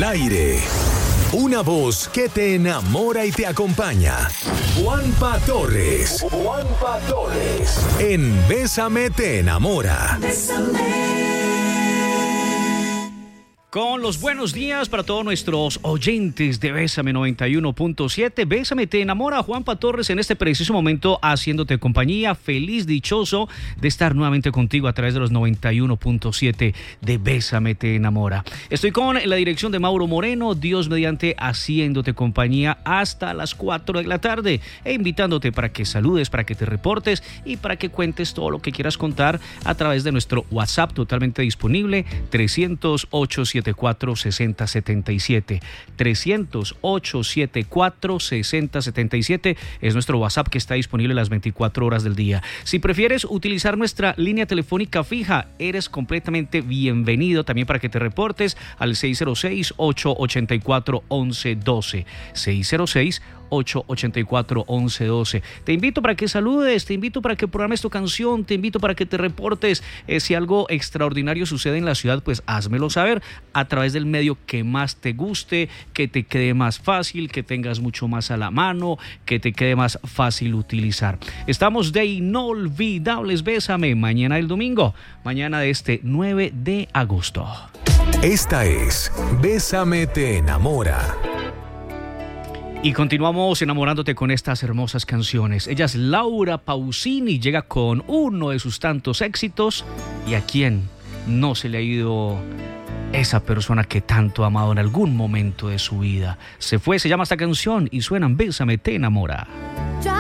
al aire. Una voz que te enamora y te acompaña. Juanpa Torres. Juanpa Torres. En Bésame te enamora. Con los buenos días para todos nuestros oyentes de Bésame 91.7. Bésame te enamora, Juanpa Torres, en este preciso momento haciéndote compañía. Feliz, dichoso de estar nuevamente contigo a través de los 91.7 de Bésame te enamora. Estoy con la dirección de Mauro Moreno, Dios mediante, haciéndote compañía hasta las 4 de la tarde e invitándote para que saludes, para que te reportes y para que cuentes todo lo que quieras contar a través de nuestro WhatsApp totalmente disponible, 300-874-6077. 300-874-6077 es nuestro WhatsApp que está disponible las 24 horas del día. Si prefieres utilizar nuestra línea telefónica fija, eres completamente bienvenido también para que te reportes al 606-884-1112. 606-884-1112. Te invito para que saludes, te invito para que programes tu canción, te invito para que te reportes. Si algo extraordinario sucede en la ciudad, pues házmelo saber a través del medio que más te guste, que te quede más fácil, que tengas mucho más a la mano, que te quede más fácil utilizar. Estamos de inolvidables Bésame, mañana el domingo, mañana de este 9 de agosto. Esta es Bésame te enamora. Y continuamos enamorándote con estas hermosas canciones. Ella es Laura Pausini, llega con uno de sus tantos éxitos. ¿Y a quién no se le ha ido esa persona que tanto ha amado en algún momento de su vida? Se fue, se llama esta canción y suena en Bésame te enamora. Yo